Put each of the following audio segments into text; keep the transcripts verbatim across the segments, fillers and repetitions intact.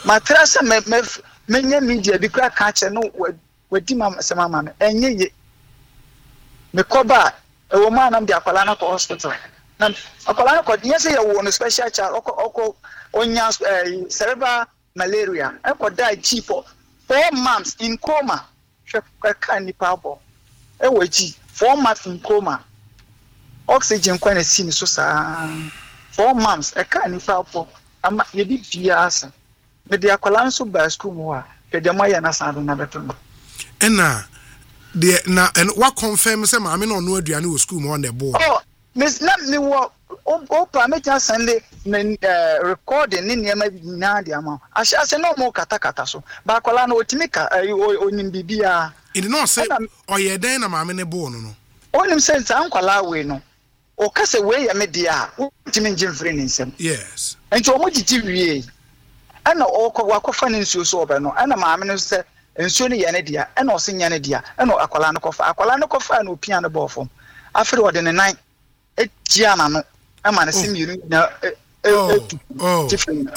matrasa me me menye media bi kra ka che no wadi ma sema ma enye ye me koba e wo ma na de akwala na ko hospital na akwala na ko nye se ye wo no special child oko oko onya cerebral malaria e ko die cheap for four months in coma hwe ka ni pabo e wo ji four months in coma oxygen kwa na sin so sa four months e ka ni pabo ama ye bi bia asa me de akwala nso ba school mu a ke de ma ya na sa do na beto ena de na and what confirm say ma me no no aduane wo school mu on the board oh miss na me wo o pa me just send the recording ni niam na de ama asha se no mo kata kata so ba akwala na otimi ka onim bibia it no say oye den na ma me ne bo no no onim say san kwala we no o ka se we ya me de a otimi ngin free ni nsem yes enti o mo gigi wie ana o ko wakofa ni nsuo so obe no ana ma me no se nsuo ni ye ne dia ana o se nya ne dia ana akwala no kofa akwala no kofa na opia no bofom afere o de ne nan etia na no ama na simiru na oh oh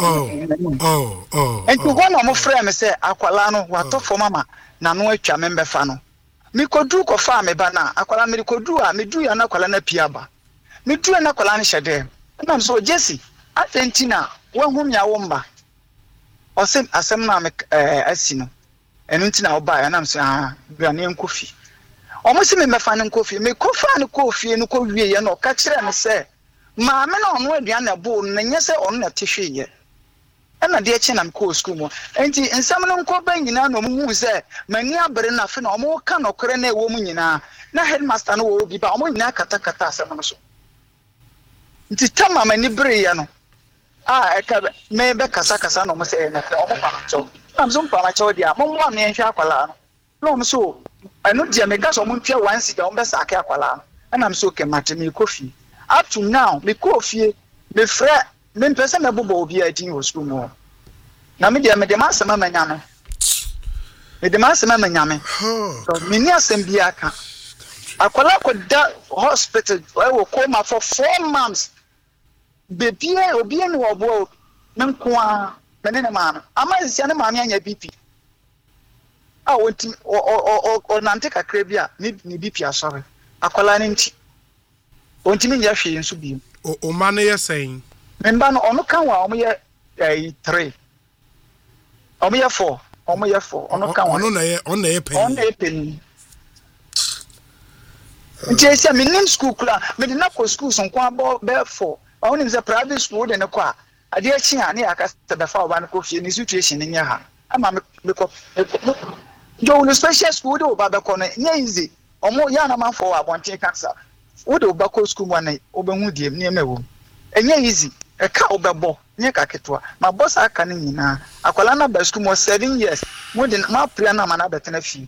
oh oh enti go na mo frɛ me se akwala no wato fo mama na no atwa me mbefa no mi kodu ko fa me ba na akwala me kodu a me du ya na akwala na pia ba me du na akwala ne hyede na so Jesse atentina wahum ya wo mba osem asem na me asi no enu ntina wo ba ya na so ah bia ne nkofi omo se me mefa ne nkofi me kofa ne kofi no ko wie ye no ka kire me se ma me na ono aduan na bo na nye se ono na tehwe ye ena de echi na me ko school mo enti ensam no nko ba nyina no mu hu se mani abere na fe na omo ka no kore na ewo mu nyina na headmaster no wo bi ba omo nyina kata kata asem no so nti tama mani bere ye no ah eka me be kasa kasa no mo se na omo pa cho am so pa ma cho dia mo mo na ehwa akwala no no mo so eno dia me ga so mo ntwa one sida omo be sa aka akwala no ena mo so ke mate me kofi up to now me kofi me frɛ me mpese me bobo obi a tin ho school mo na me dia me de ma asema manya no me de ma asema manya me so me ni asem bia aka akwala ko da hospital I will coma for four months baby obi ni obo me nko a me ne ma no ama sia ne ma me anya B P ah wonti o o o nante kakra bi a ni ni B P asore akwala ne nti wonti me nya hwe nso bi o o ma ne yesen me mba no ono kan wa o ye eh three o ye four o ye four ono kan wa ono na ye ono na ye pen ono ye pen nti sia me nim school kula me de na ko school so kwa bo be four o nim se private school de ne kwa ade achi a ne aka se be fa oba ne ko fie ni situation nya ha ama me me ko jo no special school de oba be ko no nya easy omo ya na man for abonte cancer wo de oba ko school one oba hu die ne mewo enya easy e ka obebo nya ka ketwa ma boss aka ne nyina akwala na ba school mo seven years mo de ma plan na ma na betena fi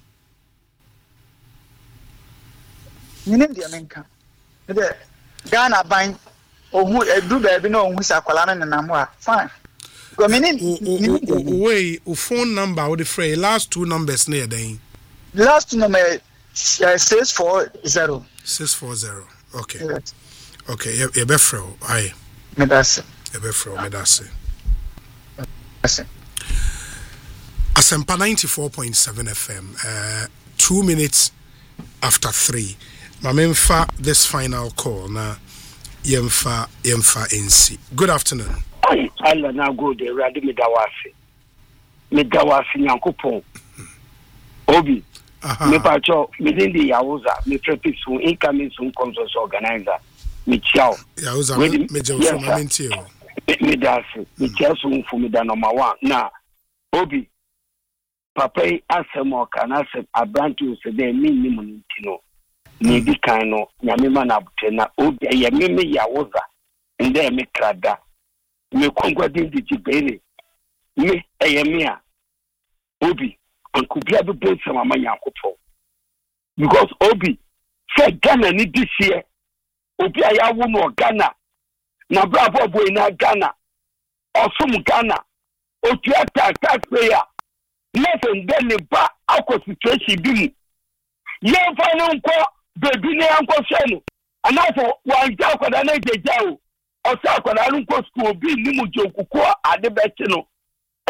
nyine dia menka de Ghana ban ohu edu ba bi na ohu sa akwala na na mo a fine go mini wait o phone number or the phrase last two numbers near then last two number uh, six four zero six four zero okay yes. Okay ye be fro aye me that's ye be fro me that's that's Asempa ninety-four point seven F M uh two minutes after three Mamemfa this final call na yemfa yemfa nc. Good afternoon. Allah na go de radi me dawase. Me dawase nyankopon. Obi. Me pacho me ndi yawoza me prepare so incoming so consensus organizer. Me chiao. Yawoza me je from amenti o. Me dase. Me chiao so fu me da number one. Na Obi. Papa asemo kana se abranti se de mi ni munintino. Ni bi kan no nyame ma na abute na Obi ye me me yawoza. Nde me krada. Me kongwa dindi jibele me eyemia Obi ankubia be bon sama manyankopɔ because Obi say Ghana ni this year Obi aya wo no Ghana na bravo boy na Ghana osum Ghana otua tax taxpayer nothing then the ba akɔ situation bi mu ye fa no nko bebi ne anko hwe no anafo wanja akwada na jeja o osa akwada nko school bi ni mu jokuko ade beti no